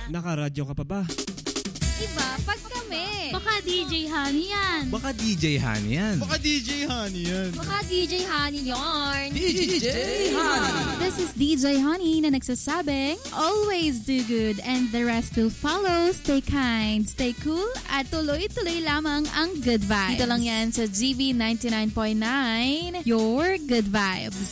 Nakaradyo ka pa ba? Iba, pag kami. Baka DJ Honey yan. Baka DJ Honey yan. Baka DJ Honey yan. Baka DJ Honey yarn. DJ Honey. This is DJ Honey na nagsasabing, always do good and the rest will follow. Stay kind, stay cool, at tuloy-tuloy lamang ang good vibes. Dito lang yan sa GV 99.9, your good vibes.